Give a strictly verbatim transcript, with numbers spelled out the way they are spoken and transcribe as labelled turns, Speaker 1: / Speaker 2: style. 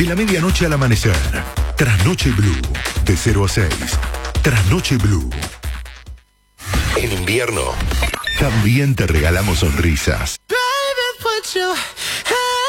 Speaker 1: De la medianoche al amanecer. Trasnoche Blue. De cero a seis. Trasnoche Blue. En invierno, también te regalamos sonrisas.
Speaker 2: Baby, put your